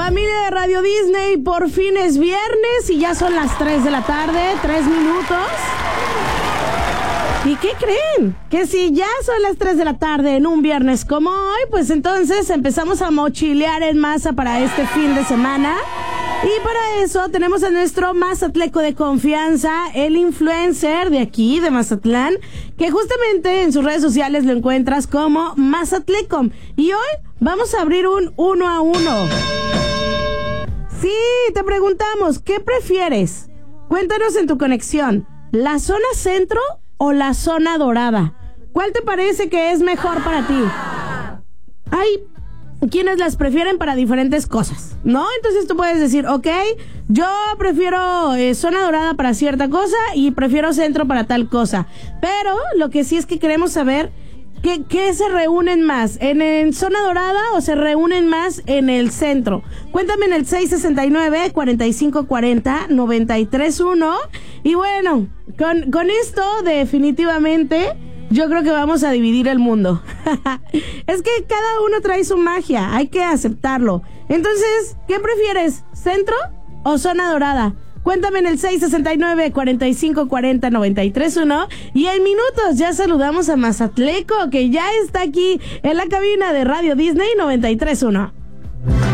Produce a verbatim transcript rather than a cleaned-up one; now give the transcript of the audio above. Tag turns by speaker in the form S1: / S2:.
S1: Familia de Radio Disney, por fin es viernes y ya son las tres de la tarde, tres minutos. ¿Y qué creen? Que si ya son las tres de la tarde en un viernes como hoy, pues entonces empezamos a mochilear en masa para este fin de semana. Y para eso tenemos a nuestro mazatleco de confianza, el influencer de aquí, de Mazatlán, que justamente en sus redes sociales lo encuentras como Mazatlecom. Y hoy vamos a abrir un uno a uno. Sí, te preguntamos, ¿qué prefieres? Cuéntanos en tu conexión, ¿la zona centro o la zona dorada? ¿Cuál te parece que es mejor para ti? Hay quienes las prefieren para diferentes cosas, ¿no? Entonces tú puedes decir, ok, yo prefiero eh, zona dorada para cierta cosa y prefiero centro para tal cosa. Pero lo que sí es que queremos saber ¿Qué, ¿Qué se reúnen más? ¿En, ¿En zona dorada o se reúnen más en el centro? Cuéntame en el seis sesenta y nueve, cuarenta y cinco cuarenta, noventa y tres uno. Y bueno, con, con esto definitivamente yo creo que vamos a dividir el mundo. Es que cada uno trae su magia, hay que aceptarlo. Entonces, ¿qué prefieres? ¿Centro o zona dorada? Cuéntame en el seis sesenta y nueve, cuarenta y cinco cuarenta, noventa y tres uno. Y en minutos ya saludamos a Mazatleco, que ya está aquí en la cabina de Radio Disney noventa y tres uno.